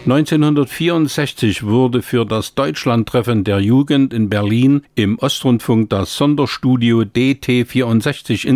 1964 wurde für das Deutschlandtreffen der Jugend in Berlin im Ostrundfunk das Sonderstudio DT64